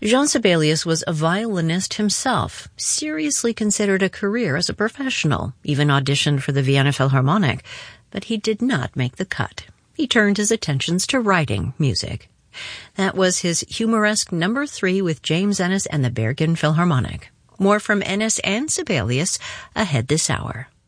Jean Sibelius was a violinist himself, seriously considered a career as a professional, even auditioned for the Vienna Philharmonic, but he did not make the cut. He turned his attentions to writing music. That was his humoresque number 3 with James Ennis and the Bergen Philharmonic. More from Ennis and Sibelius ahead this hour.